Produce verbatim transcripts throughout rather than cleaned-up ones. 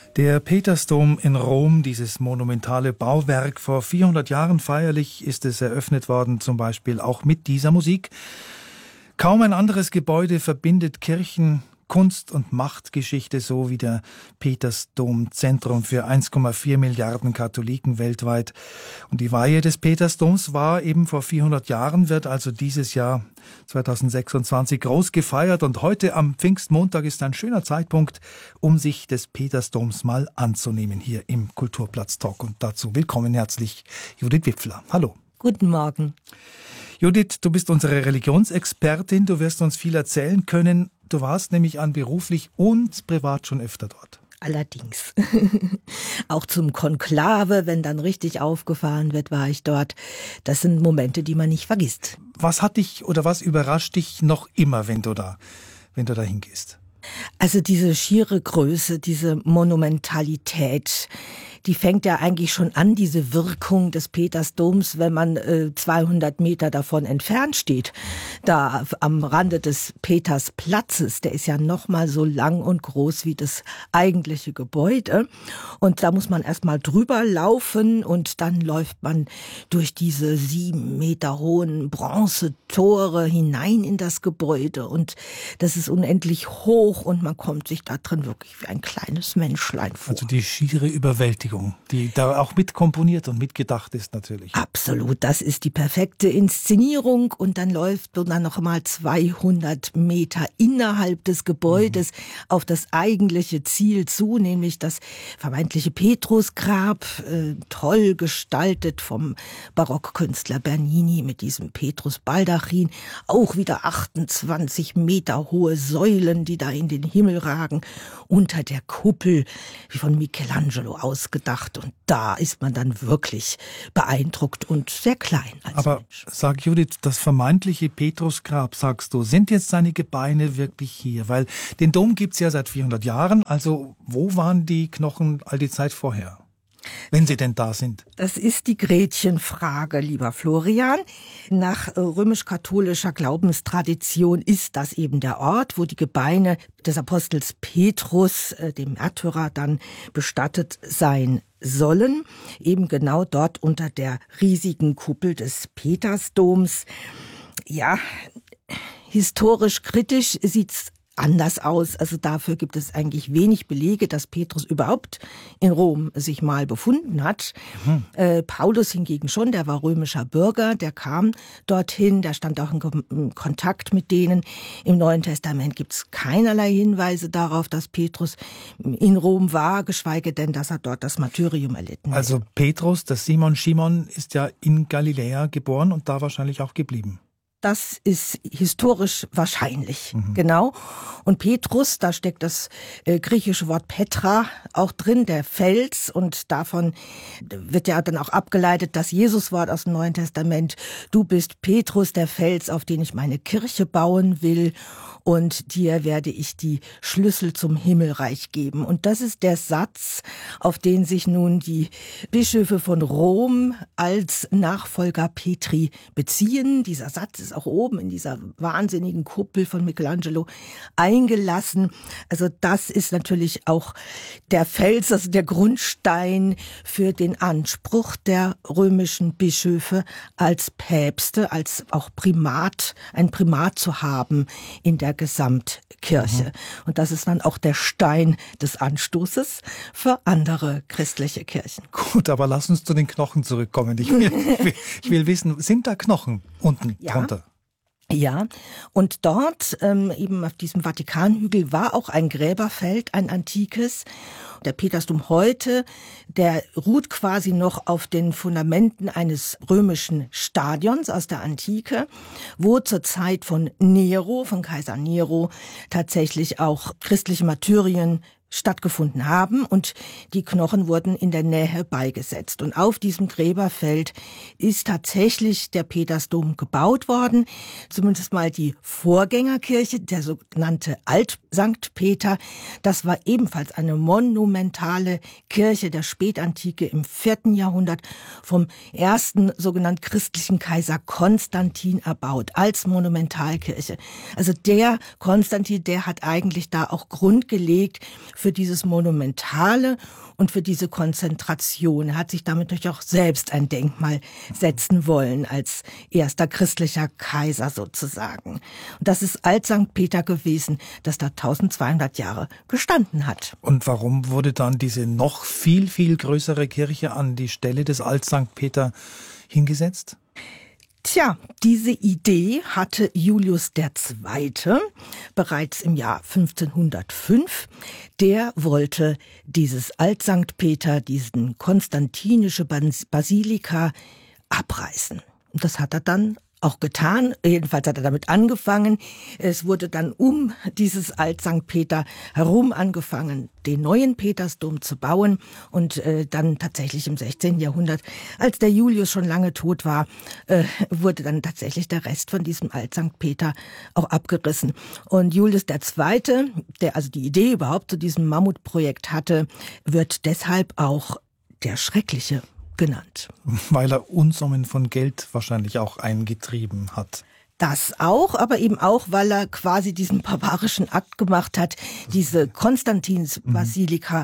Der Petersdom in Rom, dieses monumentale Bauwerk, vor vierhundert Jahren feierlich ist es eröffnet worden, zum Beispiel auch mit dieser Musik. Kaum ein anderes Gebäude verbindet Kirchen, Kunst- und Machtgeschichte so wie der Petersdom, Zentrum für eins Komma vier Milliarden Katholiken weltweit. Und die Weihe des Petersdoms war eben vor vierhundert Jahren, wird also dieses Jahr zweitausendsechsundzwanzig groß gefeiert. Und heute am Pfingstmontag ist ein schöner Zeitpunkt, um sich des Petersdoms mal anzunehmen hier im Kulturplatz-Talk. Und dazu willkommen herzlich Judith Wipfler. Hallo. Guten Morgen. Judith, du bist unsere Religionsexpertin. Du wirst uns viel erzählen können. Du warst nämlich an beruflich und privat schon öfter dort. Allerdings. Auch zum Konklave, wenn dann richtig aufgefahren wird, war ich dort. Das sind Momente, die man nicht vergisst. Was hat dich oder was überrascht dich noch immer, wenn du da, wenn du da hingehst? Also diese schiere Größe, diese Monumentalität, die fängt ja eigentlich schon an, diese Wirkung des Petersdoms, wenn man äh, zweihundert Meter davon entfernt steht. Da am Rande des Petersplatzes, der ist ja noch mal so lang und groß wie das eigentliche Gebäude. Und da muss man erst mal drüber laufen und dann läuft man durch diese sieben Meter hohen Bronzetore hinein in das Gebäude. Und das ist unendlich hoch und man kommt sich da drin wirklich wie ein kleines Menschlein vor. Also die schiere Überwältigung, die da auch mit komponiert und mitgedacht ist natürlich. Absolut, das ist die perfekte Inszenierung und dann läuft man dann noch mal zweihundert Meter innerhalb des Gebäudes mhm. auf das eigentliche Ziel zu, nämlich das vermeintliche Petrusgrab, äh, toll gestaltet vom Barockkünstler Bernini mit diesem Petrusbaldachin, auch wieder achtundzwanzig Meter hohe Säulen, die da in den Himmel ragen, unter der Kuppel, wie von Michelangelo ausgedacht. Und da ist man dann wirklich beeindruckt und sehr klein als Aber Mensch. Sag Judith, das vermeintliche Petrusgrab, sagst du, sind jetzt seine Gebeine wirklich hier? Weil den Dom gibt's ja seit vierhundert Jahren, also wo waren die Knochen all die Zeit vorher? Wenn sie denn da sind. Das ist die Gretchenfrage, lieber Florian. Nach römisch-katholischer Glaubenstradition ist das eben der Ort, wo die Gebeine des Apostels Petrus, dem Märtyrer, dann bestattet sein sollen. Eben genau dort unter der riesigen Kuppel des Petersdoms. Ja, historisch kritisch sieht's anders aus. Also dafür gibt es eigentlich wenig Belege, dass Petrus überhaupt in Rom sich mal befunden hat. Mhm. Äh, Paulus hingegen schon, der war römischer Bürger, der kam dorthin, der stand auch in, Kom- in Kontakt mit denen. Im Neuen Testament gibt es keinerlei Hinweise darauf, dass Petrus in Rom war, geschweige denn, dass er dort das Martyrium erlitten hat. Also Petrus, das Simon Schimon, ist ja in Galiläa geboren und da wahrscheinlich auch geblieben. Das ist historisch wahrscheinlich, mhm. genau. Und Petrus, da steckt das äh, griechische Wort Petra auch drin, der Fels. Und davon wird ja dann auch abgeleitet, das Jesuswort aus dem Neuen Testament. Du bist Petrus, der Fels, auf den ich meine Kirche bauen will. Und dir werde ich die Schlüssel zum Himmelreich geben. Und das ist der Satz, auf den sich nun die Bischöfe von Rom als Nachfolger Petri beziehen. Dieser Satz ist auch oben in dieser wahnsinnigen Kuppel von Michelangelo eingelassen. Also das ist natürlich auch der Fels, also der Grundstein für den Anspruch der römischen Bischöfe als Päpste, als auch Primat, ein Primat zu haben in der Gesamtkirche. Mhm. Und das ist dann auch der Stein des Anstoßes für andere christliche Kirchen. Gut, aber lass uns zu den Knochen zurückkommen. Ich will, ich will, ich will wissen, sind da Knochen unten ja. drunter? Ja, und dort, ähm, eben auf diesem Vatikanhügel, war auch ein Gräberfeld, ein antikes. Der Petersdom heute, der ruht quasi noch auf den Fundamenten eines römischen Stadions aus der Antike, wo zur Zeit von Nero, von Kaiser Nero, tatsächlich auch christliche Martyrien stattgefunden haben und die Knochen wurden in der Nähe beigesetzt. Und auf diesem Gräberfeld ist tatsächlich der Petersdom gebaut worden, zumindest mal die Vorgängerkirche, der sogenannte Alt-Sankt Peter. Das war ebenfalls eine monumentale Kirche der Spätantike im vierten Jahrhundert vom ersten sogenannten christlichen Kaiser Konstantin erbaut, als Monumentalkirche. Also der Konstantin, der hat eigentlich da auch Grund gelegt für dieses Monumentale und für diese Konzentration. Er hat sich damit natürlich auch selbst ein Denkmal setzen wollen, als erster christlicher Kaiser sozusagen. Und das ist Alt-Sankt Peter gewesen, das da tausendzweihundert Jahre gestanden hat. Und warum wurde dann diese noch viel, viel größere Kirche an die Stelle des Alt-Sankt Peter hingesetzt? Tja, diese Idee hatte Julius der Zweite bereits im Jahr fünfzehnhundertfünf. Der wollte dieses Alt-Sankt Peter, diesen konstantinische Basilika, abreißen. Und das hat er dann auch getan. Jedenfalls hat er damit angefangen. Es wurde dann um dieses Alt-Sankt Peter herum angefangen, den neuen Petersdom zu bauen. Und äh, dann tatsächlich im sechzehnten Jahrhundert, als der Julius schon lange tot war, äh, wurde dann tatsächlich der Rest von diesem Alt-Sankt Peter auch abgerissen. Und Julius der Zweite, der also die Idee überhaupt zu diesem Mammutprojekt hatte, wird deshalb auch der Schreckliche genannt. Weil er Unsummen von Geld wahrscheinlich auch eingetrieben hat. Das auch, aber eben auch, weil er quasi diesen barbarischen Akt gemacht hat, diese Konstantinsbasilika mhm.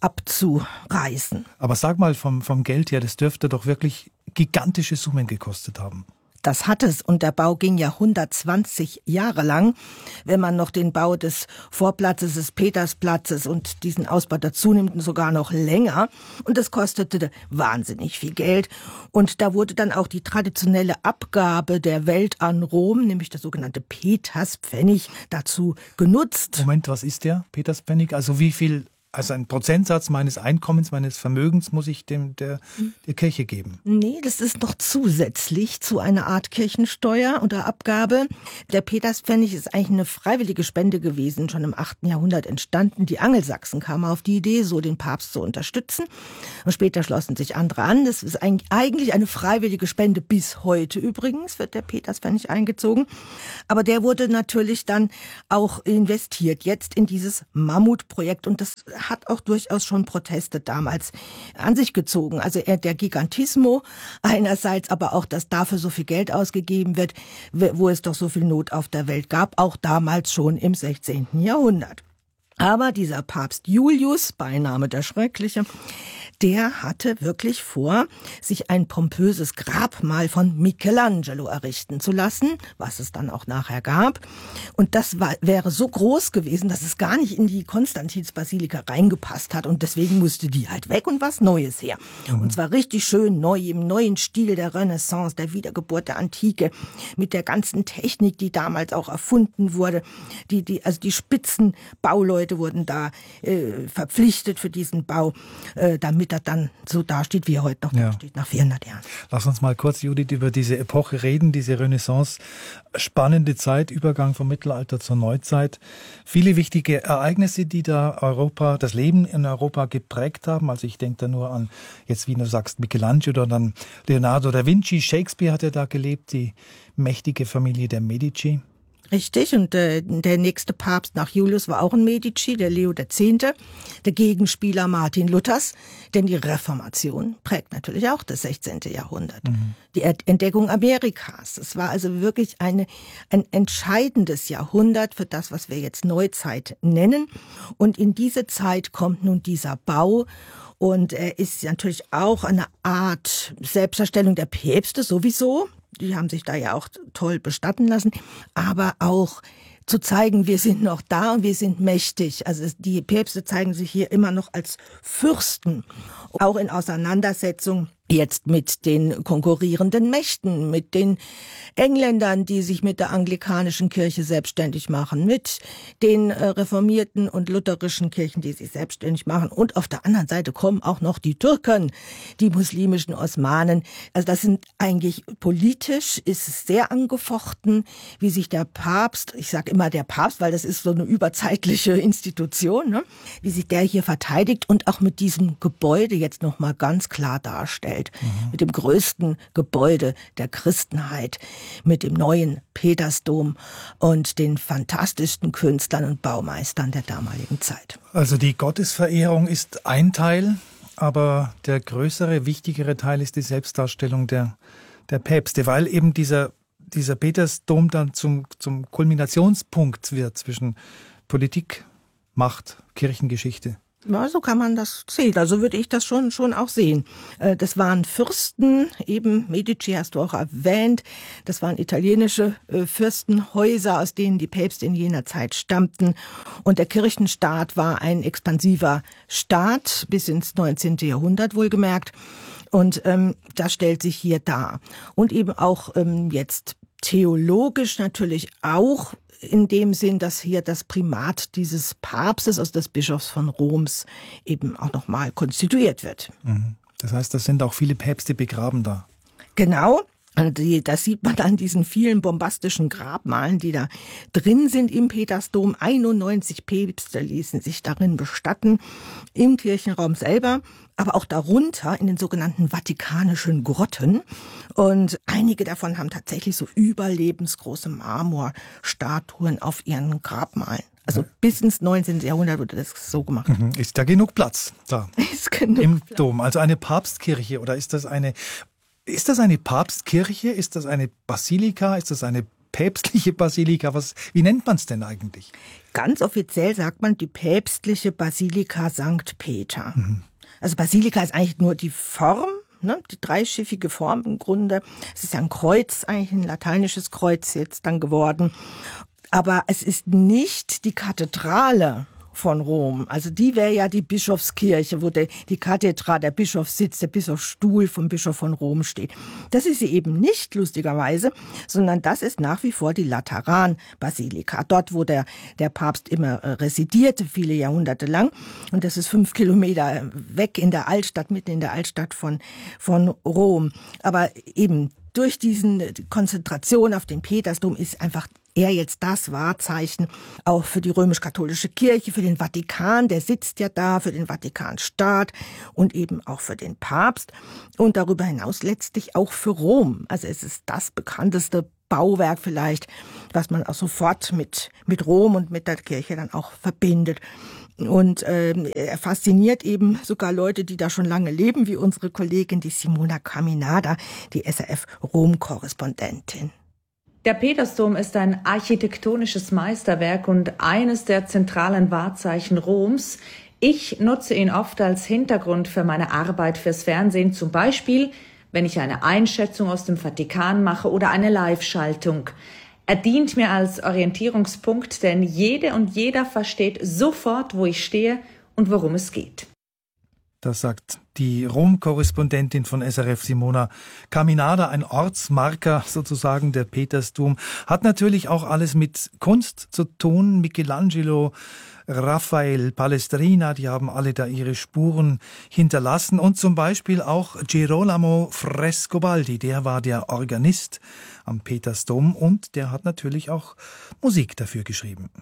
abzureißen. Aber sag mal, vom, vom Geld her, das dürfte doch wirklich gigantische Summen gekostet haben. Das hat es, und der Bau ging ja hundertzwanzig Jahre lang. Wenn man noch den Bau des Vorplatzes, des Petersplatzes und diesen Ausbau dazu nimmt, sogar noch länger. Und das kostete wahnsinnig viel Geld. Und da wurde dann auch die traditionelle Abgabe der Welt an Rom, nämlich der sogenannte Peterspfennig, dazu genutzt. Moment, was ist der Peterspfennig? Also wie viel... Also ein Prozentsatz meines Einkommens, meines Vermögens muss ich dem der, der Kirche geben? Nee, das ist noch zusätzlich zu einer Art Kirchensteuer oder Abgabe. Der Peterspfennig ist eigentlich eine freiwillige Spende gewesen, schon im achten Jahrhundert entstanden. Die Angelsachsen kamen auf die Idee, so den Papst zu unterstützen. Und später schlossen sich andere an. Das ist eigentlich eine freiwillige Spende. Bis heute übrigens wird der Peterspfennig eingezogen. Aber der wurde natürlich dann auch investiert, jetzt in dieses Mammutprojekt. Und das hat auch durchaus schon Proteste damals an sich gezogen. Also der Gigantismo einerseits, aber auch, dass dafür so viel Geld ausgegeben wird, wo es doch so viel Not auf der Welt gab, auch damals schon im sechzehnten Jahrhundert. Aber dieser Papst Julius, Beiname der Schreckliche, der hatte wirklich vor, sich ein pompöses Grabmal von Michelangelo errichten zu lassen, was es dann auch nachher gab. Und das war, wäre so groß gewesen, dass es gar nicht in die Konstantinsbasilika reingepasst hat. Und deswegen musste die halt weg und was Neues her. Mhm. Und zwar richtig schön neu, im neuen Stil der Renaissance, der Wiedergeburt der Antike, mit der ganzen Technik, die damals auch erfunden wurde. Die, die, also die Spitzenbauleute wurden da äh, verpflichtet für diesen Bau, äh, damit er dann so dasteht, wie er heute noch ja. dasteht, nach vierhundert Jahren. Lass uns mal kurz, Judith, über diese Epoche reden, diese Renaissance. Spannende Zeit, Übergang vom Mittelalter zur Neuzeit. Viele wichtige Ereignisse, die da Europa, das Leben in Europa geprägt haben. Also ich denke da nur an, jetzt wie du sagst, Michelangelo, dann Leonardo da Vinci, Shakespeare hat ja da gelebt, die mächtige Familie der Medici. Richtig, und äh, der nächste Papst nach Julius war auch ein Medici, der Leo der Zehnte, der Gegenspieler Martin Luthers, denn die Reformation prägt natürlich auch das sechzehnte Jahrhundert. Mhm. Die Entdeckung Amerikas, es war also wirklich eine, ein entscheidendes Jahrhundert für das, was wir jetzt Neuzeit nennen. Und in diese Zeit kommt nun dieser Bau. Und er ist natürlich auch eine Art Selbstdarstellung der Päpste sowieso. Die haben sich da ja auch toll bestatten lassen. Aber auch zu zeigen, wir sind noch da und wir sind mächtig. Also die Päpste zeigen sich hier immer noch als Fürsten. Auch in Auseinandersetzung jetzt mit den konkurrierenden Mächten, mit den Engländern, die sich mit der anglikanischen Kirche selbstständig machen, mit den äh, reformierten und lutherischen Kirchen, die sich selbstständig machen. Und auf der anderen Seite kommen auch noch die Türken, die muslimischen Osmanen. Also das sind eigentlich politisch, ist es sehr angefochten, wie sich der Papst, ich sage immer der Papst, weil das ist so eine überzeitliche Institution, ne? Wie sich der hier verteidigt und auch mit diesem Gebäude jetzt nochmal ganz klar darstellt. Mhm. Mit dem größten Gebäude der Christenheit, mit dem neuen Petersdom und den fantastischsten Künstlern und Baumeistern der damaligen Zeit. Also die Gottesverehrung ist ein Teil, aber der größere, wichtigere Teil ist die Selbstdarstellung der, der Päpste, weil eben dieser, dieser Petersdom dann zum, zum Kulminationspunkt wird zwischen Politik, Macht, Kirchengeschichte. Ja, so kann man das sehen. Also würde ich das schon schon auch sehen. Das waren Fürsten, eben Medici hast du auch erwähnt. Das waren italienische Fürstenhäuser, aus denen die Päpste in jener Zeit stammten. Und der Kirchenstaat war ein expansiver Staat bis ins neunzehnten Jahrhundert wohlgemerkt. Und ähm, das stellt sich hier dar. Und eben auch ähm, jetzt theologisch natürlich auch in dem Sinn, dass hier das Primat dieses Papstes, also des Bischofs von Roms, eben auch nochmal konstituiert wird. Das heißt, das sind auch viele Päpste begraben da. Genau. Und die, das sieht man an diesen vielen bombastischen Grabmalen, die da drin sind im Petersdom. einundneunzig Päpste ließen sich darin bestatten, im Kirchenraum selber, aber auch darunter in den sogenannten vatikanischen Grotten. Und einige davon haben tatsächlich so überlebensgroße Marmorstatuen auf ihren Grabmalen. Also bis ins neunzehnten Jahrhundert wurde das so gemacht. Ist da genug Platz da ist genug im Platz. Dom? Also eine Papstkirche oder ist das eine... Ist das eine Papstkirche? Ist das eine Basilika? Ist das eine päpstliche Basilika? Was, wie nennt man es denn eigentlich? Ganz offiziell sagt man die päpstliche Basilika Sankt Peter. Mhm. Also Basilika ist eigentlich nur die Form, ne, die dreischiffige Form im Grunde. Es ist ja ein Kreuz, eigentlich ein lateinisches Kreuz jetzt dann geworden. Aber es ist nicht die Kathedrale von Rom. Also die wäre ja die Bischofskirche, wo der, die Kathedra, der Bischofssitz, der Bischofsstuhl vom Bischof von Rom steht. Das ist sie eben nicht, lustigerweise, sondern das ist nach wie vor die Lateranbasilika. Dort, wo der, der Papst immer äh, residierte, viele Jahrhunderte lang. Und das ist fünf Kilometer weg in der Altstadt, mitten in der Altstadt von, von Rom. Aber eben durch diesen Konzentration auf den Petersdom ist einfach er jetzt das Wahrzeichen auch für die römisch-katholische Kirche, für den Vatikan, der sitzt ja da, für den Vatikanstaat und eben auch für den Papst und darüber hinaus letztlich auch für Rom. Also es ist das bekannteste Bauwerk vielleicht, was man auch sofort mit, mit Rom und mit der Kirche dann auch verbindet. Und äh, er fasziniert eben sogar Leute, die da schon lange leben, wie unsere Kollegin, die Simona Caminada, die S R F-Rom-Korrespondentin. Der Petersdom ist ein architektonisches Meisterwerk und eines der zentralen Wahrzeichen Roms. Ich nutze ihn oft als Hintergrund für meine Arbeit fürs Fernsehen, zum Beispiel, wenn ich eine Einschätzung aus dem Vatikan mache oder eine Live-Schaltung. Er dient mir als Orientierungspunkt, denn jede und jeder versteht sofort, wo ich stehe und worum es geht. Das sagt die Rom-Korrespondentin von S R F, Simona Caminada, ein Ortsmarker sozusagen, der Petersdom. Hat natürlich auch alles mit Kunst zu tun. Michelangelo, Raphael, Palestrina, die haben alle da ihre Spuren hinterlassen. Und zum Beispiel auch Girolamo Frescobaldi, der war der Organist am Petersdom und der hat natürlich auch Musik dafür geschrieben.